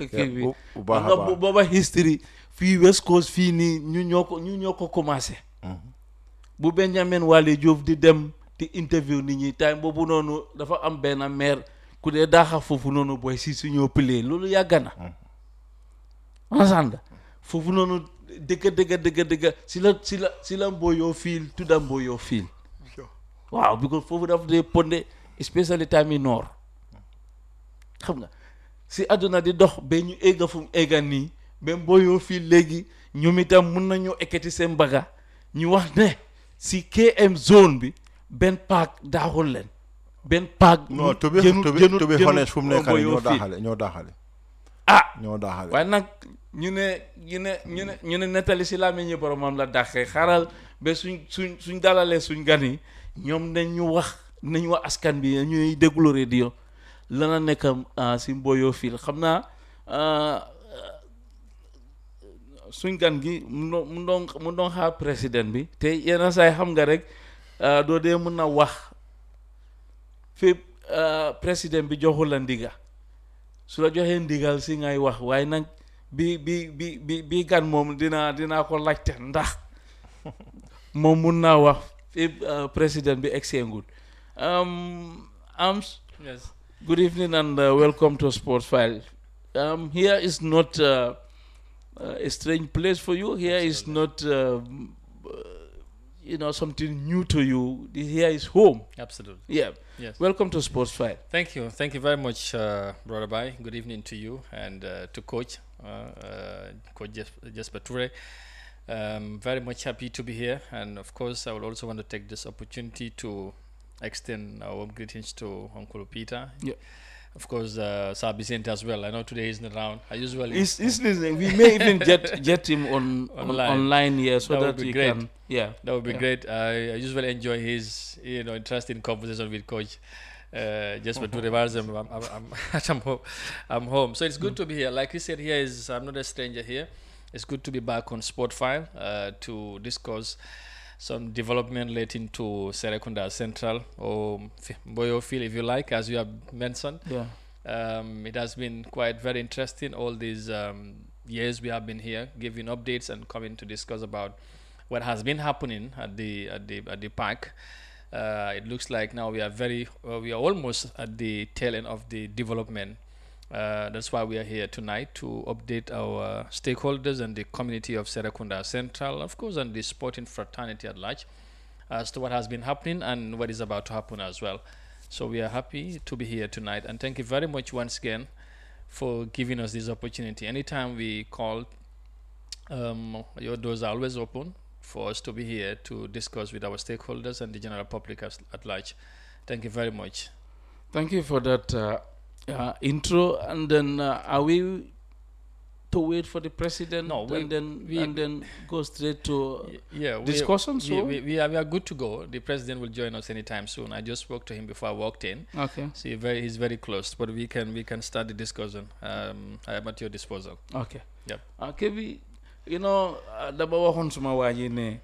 kii bi bu baax a nga baax booba history fii West Coast fii nii ñu ñoo ko commencé bu Benjamin Wale Diouf di dem di interview nit ñi time boobu noonu dafa am benn maire ku dee daaxa foofu noonu booy si suñoo pilee loolu yàgg na ensemble foofu noonu dëgg si la Mboyo fiil tudda Mboyo fiil waaw because foofu daf dee ponde especially time yi noor xam nga si àdduna di dox ba ñu egga fu mu egga nii ba Mboyo fiil léegi ñoom itam mun nañoo ekkati seen mbaga ñu wax ne si KM zone bi benn paak daaxul leen benn paak non to be honest fu mu nekk ñoo daaxale waaye nag ñu ne nettali si laa meññee boromam la dàqee xaaral ba suñ dalalee suñ gan yi ñoom nañ wax askan bi ñuy déglu radio lana nekk si Mboyo fiil xam naa suñ gan gi mu doon xaar président bi te yenn saay xam nga rek doo dee mën a wax fépp président bi joxul la ndiga su la joxee ndigal si ngay wax waaye nag bi gan moom dinaa ko laajte ndax moom mun naa wax fépp président bi excellent. Yes. Good evening and welcome to Sports File. Here is not a strange place for you. Here is not something new to you. Here is home. Absolutely. Yeah. Yes. Welcome to Sports File. Thank you very much, Brother Bai. Good evening to you and to Coach Jesper Toure. Very much happy to be here, and of course I would also want to take this opportunity to extend our greetings to Uncle Peter. Yeah. Of course, Sir Vicente as well. I know today he's not around. I usually He's listening. We may even get him online here so That would that be he great. can. Yeah. That would be great. I usually enjoy his interesting conversation with Coach. Just for 2 hours, I'm home. So it's good to be here. Like you said, I'm not a stranger here. It's good to be back on Sport File to discuss some development relating to Serekunda Central or Mboyo Field, if you like, as you have mentioned. Yeah. It has been quite very interesting all these years we have been here, giving updates and coming to discuss about what has been happening at the park. It looks like now we are almost at the tail end of the development. That's why we are here tonight to update our stakeholders and the community of Serekunda Central, of course, and the sporting fraternity at large, as to what has been happening and what is about to happen as well. So we are happy to be here tonight, and thank you very much once again for giving us this opportunity. Anytime we call, your doors are always open for us to be here to discuss with our stakeholders and the general public at large. Thank you very much. Thank you for that intro. And then are we to wait for the president? No, and then go straight to discussion. We are good to go. The president will join us anytime soon. I just spoke to him before I walked in. Okay. So he's very close, but we can start the discussion. I am at your disposal. Okay. Yep. Okay. Dama waxoon suma waa ji ne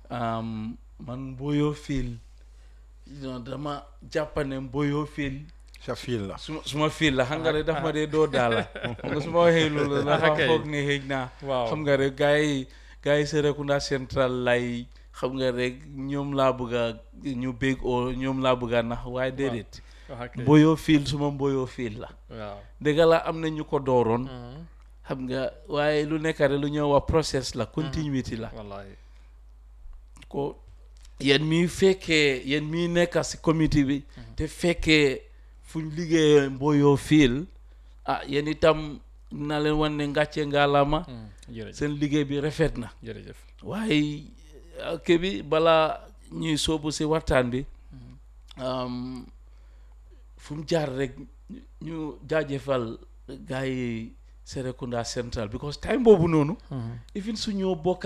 man Mboyo Field dama jàppane Mboyo Field sa fiil la suma fiil la xam nga rek daf ma dee doo daala nga suma waxee loolu dafa foog ne xëj naa xam nga rek gars yi Serekunda Central lay xam nga rek ñoom laa bëgga ñu bég o ñoom laa bëgga nax waaye déedéet Mboyo Field suma Mboyo Field la dëgg la am na ñu ko dooroon xam nga waaye lu nekk rek lu ñëw wax process la continuity la wallahi ko yéen mi nekk si comité bi te fekkee fuñ liggéey Mboyo Field yéen itam na leen wan ne ngàcce ngaalama seen liggéey bi rafet na jërëjëf waaye bi balaa ñuy soobu si waxtaan bi fu mu jaar rek ñu jaajëfal gars yi Serekunda Central because time boobu noonu even su ñoo bokk